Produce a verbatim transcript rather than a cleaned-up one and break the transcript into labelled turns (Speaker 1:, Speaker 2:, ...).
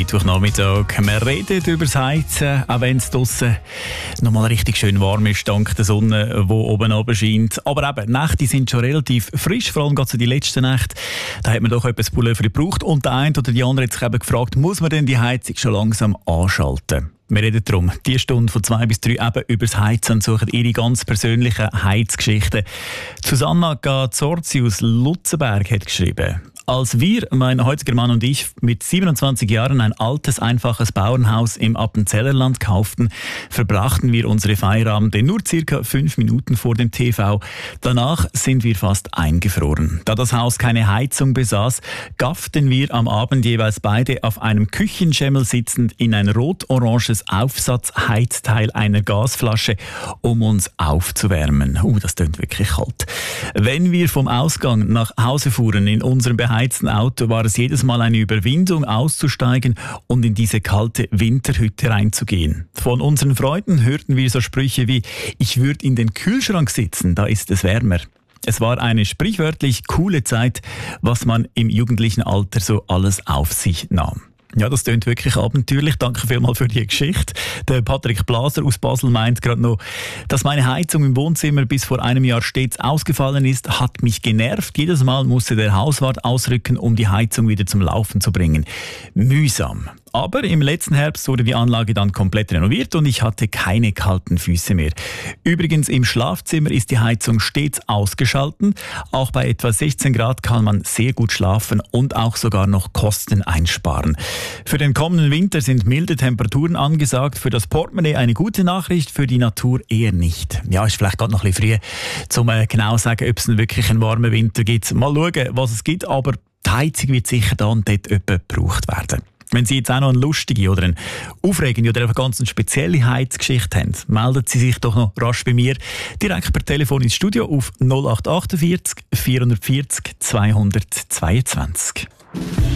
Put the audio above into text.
Speaker 1: Mittwochnachmittag. Wir reden über das Heizen, auch wenn es draussen noch mal richtig schön warm ist, dank der Sonne, die oben runter scheint. Aber eben, die Nächte sind schon relativ frisch, vor allem gerade so die letzten Nächte. Da hat man doch etwas Pullover gebraucht. Und der eine oder die andere hat sich eben gefragt, muss man denn die Heizung schon langsam anschalten? Wir reden darum, die Stunde von zwei bis drei eben über das Heizen und suchen ihre ganz persönlichen Heizgeschichten. Susanna Gazzorzi aus Lutzenberg hat geschrieben: Als wir, mein heutiger Mann und ich, mit siebenundzwanzig Jahren ein altes, einfaches Bauernhaus im Appenzellerland kauften, verbrachten wir unsere Feierabende nur circa fünf Minuten vor dem T V. Danach sind wir fast eingefroren. Da das Haus keine Heizung besaß, gafften wir am Abend jeweils beide auf einem Küchenschemmel sitzend in ein rot-oranges Aufsatzheizteil einer Gasflasche, um uns aufzuwärmen. Uh, das klingt wirklich kalt. Wenn wir vom Ausgang nach Hause fuhren in unserem beheizten Auto, war es jedes Mal eine Überwindung, auszusteigen und in diese kalte Winterhütte reinzugehen. Von unseren Freunden hörten wir so Sprüche wie: Ich würde in den Kühlschrank sitzen, da ist es wärmer. Es war eine sprichwörtlich coole Zeit, was man im jugendlichen Alter so alles auf sich nahm. Ja, das klingt wirklich abenteuerlich. Danke vielmals für die Geschichte. Der Patrick Blaser aus Basel meint gerade noch, dass meine Heizung im Wohnzimmer bis vor einem Jahr stets ausgefallen ist, hat mich genervt. Jedes Mal musste der Hauswart ausrücken, um die Heizung wieder zum Laufen zu bringen. Mühsam. Aber im letzten Herbst wurde die Anlage dann komplett renoviert und ich hatte keine kalten Füße mehr. Übrigens, im Schlafzimmer ist die Heizung stets ausgeschalten. Auch bei etwa sechzehn Grad kann man sehr gut schlafen und auch sogar noch Kosten einsparen. Für den kommenden Winter sind milde Temperaturen angesagt. Für das Portemonnaie eine gute Nachricht, für die Natur eher nicht. Ja, ist vielleicht gerade noch ein bisschen früh, um äh, genau zu sagen, ob es wirklich einen warmen Winter gibt. Mal schauen, was es gibt, aber die Heizung wird sicher da und dort etwa gebraucht werden. Wenn Sie jetzt auch noch eine lustige oder eine aufregende oder eine ganz spezielle Heizgeschichte haben, melden Sie sich doch noch rasch bei mir direkt per Telefon ins Studio auf null acht vier acht, vier vier null, zweihundertzweiundzwanzig.